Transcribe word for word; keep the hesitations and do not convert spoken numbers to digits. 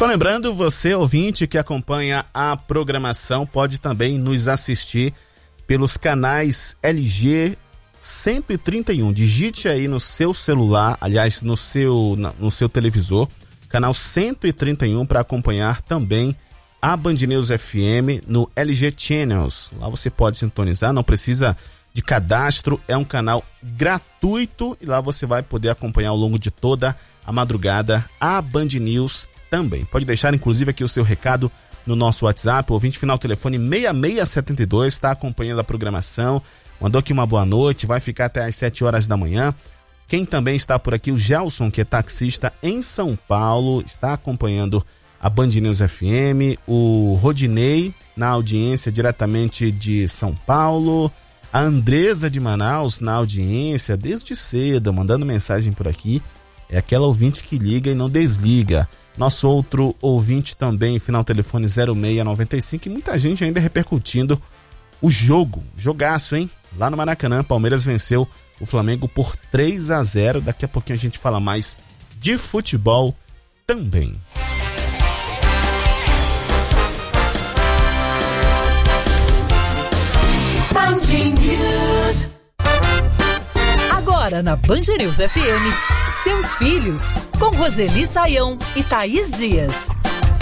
Só lembrando, você ouvinte que acompanha a programação pode também nos assistir pelos canais L G cento e trinta e um. Digite aí no seu celular, aliás, no seu, no seu televisor, canal cento e trinta e um, para acompanhar também a Band News F M no L G Channels. Lá você pode sintonizar, não precisa de cadastro, é um canal gratuito e lá você vai poder acompanhar ao longo de toda a madrugada a Band News também. Pode deixar inclusive aqui o seu recado no nosso WhatsApp, o ouvinte final telefone seis seis sete dois, está acompanhando a programação, mandou aqui uma boa noite, vai ficar até às sete horas da manhã. Quem também está por aqui, o Gelson, que é taxista em São Paulo, está acompanhando a Band News F M, o Rodinei na audiência diretamente de São Paulo, a Andresa de Manaus na audiência desde cedo, mandando mensagem por aqui, é aquela ouvinte que liga e não desliga. Nosso outro ouvinte também, final telefone zero seis nove cinco, e muita gente ainda repercutindo o jogo, jogaço, hein? Lá no Maracanã, Palmeiras venceu o Flamengo por três a zero, daqui a pouquinho a gente fala mais de futebol também. Agora na Band News F M, seus filhos, com Roseli Saião e Thaís Dias.